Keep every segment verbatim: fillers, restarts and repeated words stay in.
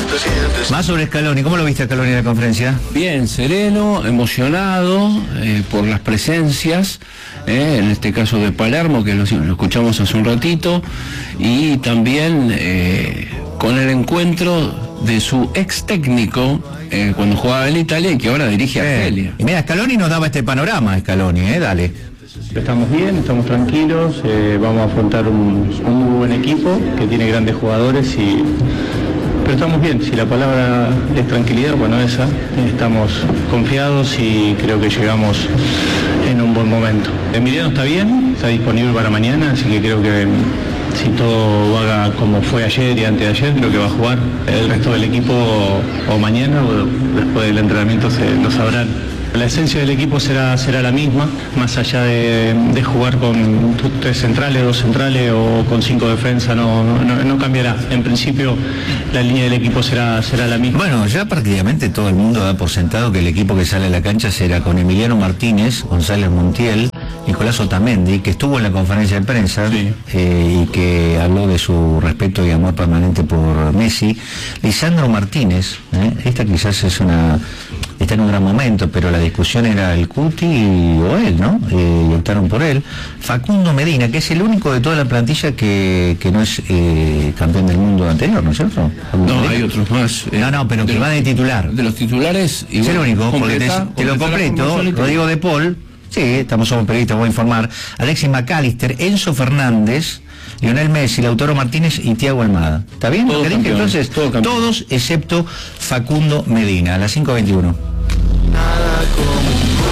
Más sobre Scaloni, ¿cómo lo viste a Scaloni en la conferencia? Bien, sereno, emocionado eh, por las presencias, eh, en este caso de Palermo, que lo, lo escuchamos hace un ratito, y también eh, con el encuentro de su ex técnico eh, cuando jugaba en Italia y que ahora dirige a Argelia. Y mira, Scaloni nos daba este panorama, Scaloni, eh, dale. Estamos bien, estamos tranquilos, eh, vamos a afrontar un, un muy buen equipo que tiene grandes jugadores, y pero estamos bien. Si la palabra es tranquilidad, bueno, esa, estamos confiados y creo que llegamos en un buen momento. Emiliano está bien, está disponible para mañana, así que creo que si todo va como fue ayer y antes de ayer, creo que va a jugar. El resto del equipo o, o mañana o después del entrenamiento se lo sabrán. La esencia del equipo será, será la misma, más allá de, de jugar con tres centrales, dos centrales o con cinco defensas, no, no, no cambiará. En principio la línea del equipo será, será la misma. Bueno, ya prácticamente todo el mundo da por sentado que el equipo que sale a la cancha será con Emiliano Martínez, González Montiel, Nicolás Otamendi, que estuvo en la conferencia de prensa, sí. eh, y que habló de su respeto y amor permanente por Messi. Lisandro Martínez, eh, esta quizás es una... está en un gran momento, pero la discusión era el Cuti o él, ¿no? Eh, y optaron por él. Facundo Medina, que es el único de toda la plantilla que, que no es eh, campeón del mundo anterior, ¿no es cierto? Facundo no, Medina. Hay otros más. Eh, no, no, pero que va de titular. De los titulares... Es el único, porque te, te lo completo, Rodrigo de Paul, sí, estamos somos periodistas, voy a informar, Alexis McAllister, Enzo Fernández, Lionel Messi, Lautaro Martínez y Thiago Almada. ¿Está bien? Todos campeones, entonces, todo todos excepto Facundo Medina, a las cinco veintiuno. Nada como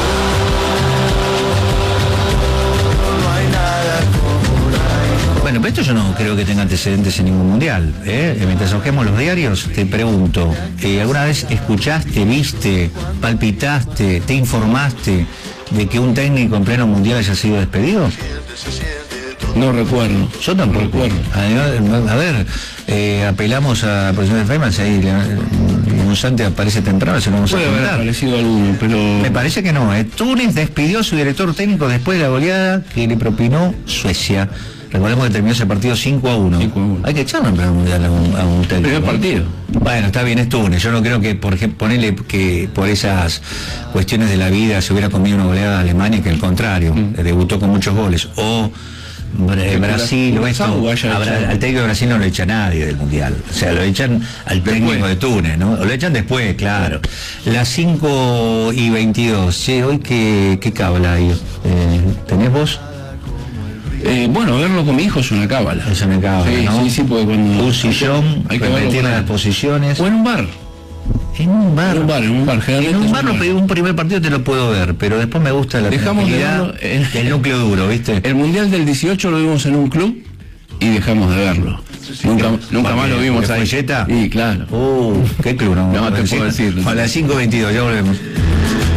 no hay nada como. Bueno, pero esto yo no creo que tenga antecedentes en ningún mundial, ¿eh? Mientras hojeamos los diarios, te pregunto, ¿eh, ¿alguna vez escuchaste, viste, palpitaste, te informaste de que un técnico en pleno mundial haya sido despedido? No recuerdo. Yo tampoco recuerdo. A, a ver, eh, apelamos a profesores de Feynman, si ahí Monsanto aparece temprano, se lo vamos a contar. Puede haber aparecido alguno, pero... Me parece que no. Eh. Túnez despidió a su director técnico después de la goleada que le propinó Suecia. Recordemos que terminó ese partido cinco a uno. Hay que echarlo en primer mundial a un, a un técnico. Primer partido. Bueno, está bien, es Túnez. Yo no creo que, por ejemplo, ponerle que por esas cuestiones de la vida se hubiera comido una goleada a Alemania, que al contrario, mm. debutó con muchos goles. O Brasil o esto, habrá, al técnico de Brasil no lo echa nadie del mundial, o sea, lo echan al técnico después de Túnez, ¿no? O lo echan después, claro. Las cinco y veintidós, che, hoy qué, qué cábala hay, eh, ¿tenés vos? Eh, bueno, verlo con mi hijo es una cábala. Es una cábala, sí, ¿no? Sí, sí, porque cuando... Un sillón, hay que meter las posiciones. O en un bar. En un bar. En un bar, en un bar. En un bar, un, un primer partido te lo puedo ver, pero después me gusta la tranquilidad del núcleo duro, ¿viste? El Mundial del dieciocho lo vimos en un club y dejamos de verlo. Sí, nunca nunca más lo vimos ahí. ¿Folleta? Sí, claro. Uh, qué club, no, no te puedo decir. A las cinco veintidós, ya volvemos.